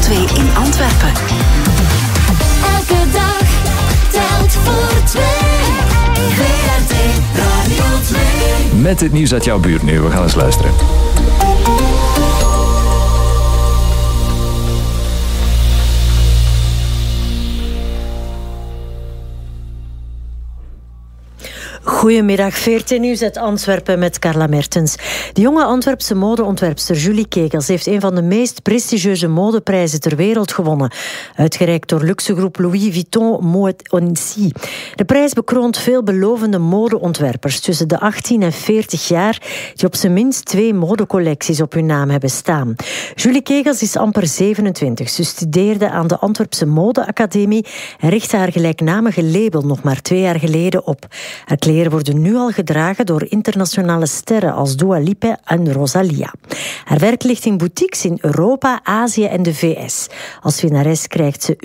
2 in Antwerpen. Elke dag telt voor 2. VRT Radio 2. Met het nieuws uit jouw buurt nu. We gaan eens luisteren. Goedemiddag, VRT Nieuws uit Antwerpen met Carla Mertens. De jonge Antwerpse modeontwerpster Julie Kegels heeft een van de meest prestigieuze modeprijzen ter wereld gewonnen. Uitgereikt door luxegroep Louis Vuitton Moet Hennessy. De prijs bekroont veelbelovende modeontwerpers tussen de 18 en 40 jaar die op zijn minst 2 modecollecties op hun naam hebben staan. Julie Kegels is amper 27. Ze studeerde aan de Antwerpse Modeacademie en richtte haar gelijknamige label nog maar 2 jaar geleden op. Haar kleren worden nu al gedragen door internationale sterren als Dua Lipa en Rosalia. Haar werk ligt in boutiques in Europa, Azië en de VS. Als winnares krijgt ze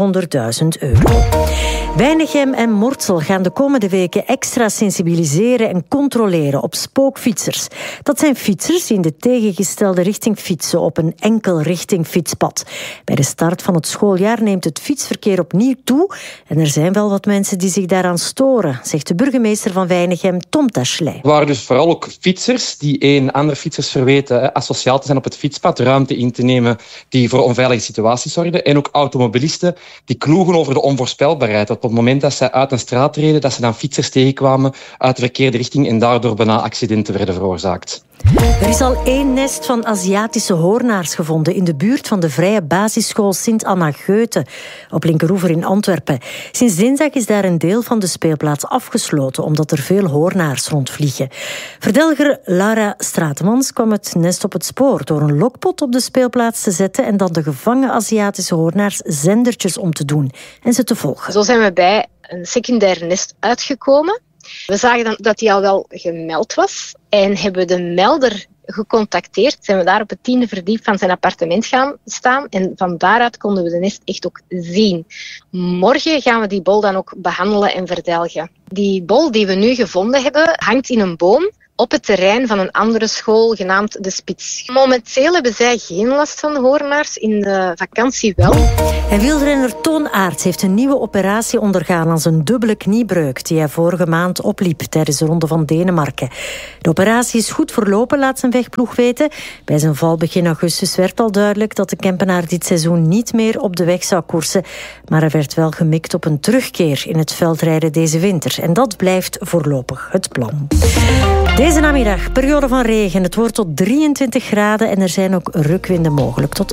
€400.000. Weinigem en Mortsel gaan de komende weken extra sensibiliseren en controleren op spookfietsers. Dat zijn fietsers die in de tegengestelde richting fietsen op een enkel richting fietspad. Bij de start van het schooljaar neemt het fietsverkeer opnieuw toe en er zijn wel wat mensen die zich daaraan storen, zegt de burgemeester van Weinigem, Tom Tachelay. Er waren dus vooral ook fietsers die andere fietsers verweten asociaal te zijn op het fietspad, ruimte in te nemen die voor onveilige situaties zorgden. En ook automobilisten die kloegen over de onvoorspelbaarheid. Dat op het moment dat ze uit een straat reden, dat ze dan fietsers tegenkwamen uit de verkeerde richting en daardoor bijna accidenten werden veroorzaakt. Er is al 1 nest van Aziatische hoornaars gevonden in de buurt van de vrije basisschool Sint-Anna Geuten op Linkeroever in Antwerpen. Sinds dinsdag is daar een deel van de speelplaats afgesloten omdat er veel hoornaars rondvliegen. Verdelger Lara Stratemans kwam het nest op het spoor door een lokpot op de speelplaats te zetten en dan de gevangen Aziatische hoornaars zendertjes om te doen en ze te volgen. Zo zijn we bij een secundair nest uitgekomen. We zagen dan dat hij al wel gemeld was en hebben de melder gecontacteerd. Zijn we daar op het 10e verdiep van zijn appartement gaan staan en van daaruit konden we de nest echt ook zien. Morgen gaan we die bol dan ook behandelen en verdelgen. Die bol die we nu gevonden hebben hangt in een boom op het terrein van een andere school genaamd De Spits. Momenteel hebben zij geen last van hoornaars, in de vakantie wel. En wielrenner Toon Aerts heeft een nieuwe operatie ondergaan aan zijn dubbele kniebreuk die hij vorige maand opliep tijdens de Ronde van Denemarken. De operatie is goed verlopen, laat zijn wegploeg weten. Bij zijn val begin augustus werd al duidelijk dat de Kempenaar dit seizoen niet meer op de weg zou koersen. Maar er werd wel gemikt op een terugkeer in het veldrijden deze winter. En dat blijft voorlopig het plan. Deze namiddag, periode van regen. Het wordt tot 23 graden en er zijn ook rukwinden mogelijk tot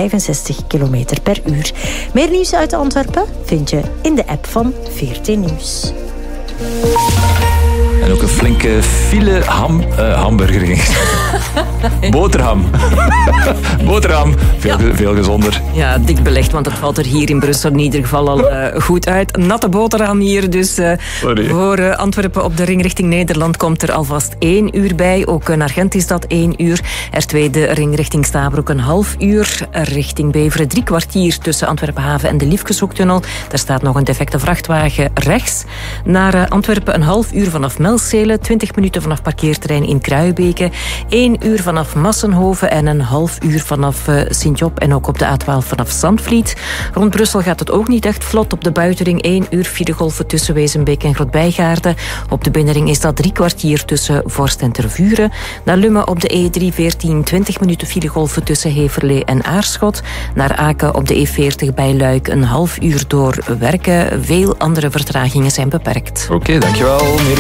65 km per uur. Meer nieuws uit Antwerpen vind je in de app van VRT Nieuws. En ook een flinke file hamburger. Boterham. Boterham. Veel gezonder. Ja, dik belegd, want het valt er hier in Brussel in ieder geval al goed uit. Natte boterham hier, dus voor Antwerpen op de ring richting Nederland komt er alvast 1 uur bij. Ook naar Gent is dat 1 uur. R2 de ring richting Stabroek een half uur. Richting Beveren 3 kwartier tussen Antwerpen-Haven en de Liefkeshoektunnel. Daar staat nog een defecte vrachtwagen rechts. Naar Antwerpen een half uur vanaf Melzelen, 20 minuten vanaf parkeerterrein in Kruibeke, 1 uur vanaf Massenhoven en een half uur vanaf Sint-Job en ook op de A12 vanaf Zandvliet. Rond Brussel gaat het ook niet echt vlot. Op de buitenring 1 uur filegolven tussen Wezenbeek en Grootbijgaarden. Op de binnenring is dat 3 kwartier tussen Vorst en Tervuren. Naar Lummen op de E314 20 minuten filegolven tussen Heverlee en Aarschot. Naar Aken op de E40 bij Luik een half uur door Werken. Veel andere vertragingen zijn beperkt. Oké, dankjewel.